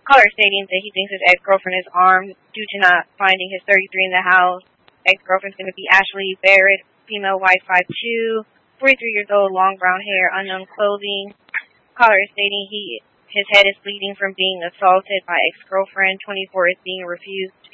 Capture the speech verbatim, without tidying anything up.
Caller stating that he thinks his ex-girlfriend is armed due to not finding his thirty-three in the house. Ex-girlfriend's going to be Ashley Barrett, female, white, five two, forty-three years old, long brown hair, unknown clothing. Caller is stating he his head is bleeding from being assaulted by ex-girlfriend. twenty-four is being refused